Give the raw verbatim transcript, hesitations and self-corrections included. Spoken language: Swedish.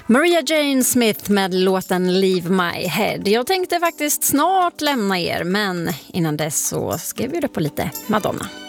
Maria Jane Smith med låten Leave My Head. Jag tänkte faktiskt snart lämna er, men innan dess så ska vi bjuda på lite Madonna.